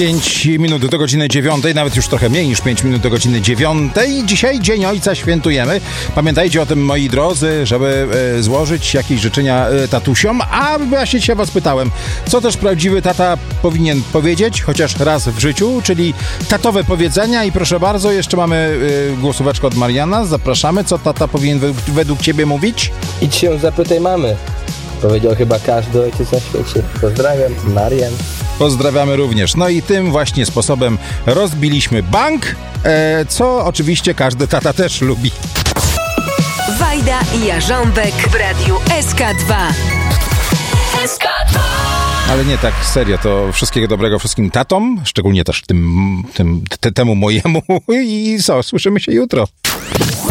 5 minut do godziny 9, nawet już trochę mniej niż 5 minut do godziny 9. Dzisiaj Dzień Ojca świętujemy. Pamiętajcie o tym, moi drodzy, żeby złożyć jakieś życzenia tatusiom. A właśnie dzisiaj was pytałem, co też prawdziwy tata powinien powiedzieć, chociaż raz w życiu, czyli tatowe powiedzenia. I proszę bardzo, jeszcze mamy głosóweczkę od Mariana. Zapraszamy. Co tata powinien według ciebie mówić? Idź się zapytaj mamy. Powiedział chyba każdy ojciec na świecie. Pozdrawiam, Marian. Pozdrawiamy również. No i tym właśnie sposobem rozbiliśmy bank, co oczywiście każdy tata też lubi. Wajda i Jarząbek w radiu SK2. SK2. Ale nie tak serio, to wszystkiego dobrego wszystkim tatom, szczególnie też temu mojemu. I co, słyszymy się jutro.